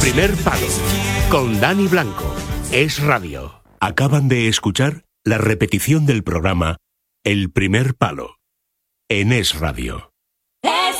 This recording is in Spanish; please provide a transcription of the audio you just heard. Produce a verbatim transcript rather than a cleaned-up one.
Primer Palo, con Dani Blanco. Es Radio. Acaban de escuchar la repetición del programa El Primer Palo, en Es Radio.